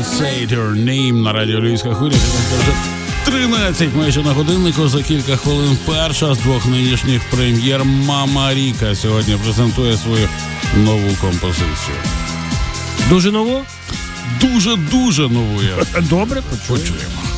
Say Your Name на радіо Львівська хвиля. 13 майже на годиннику. За кілька хвилин перша з двох нинішніх прем'єр. Мама Ріка сьогодні презентує свою нову композицію. Дуже нову? Дуже нову. Добре, почуємо.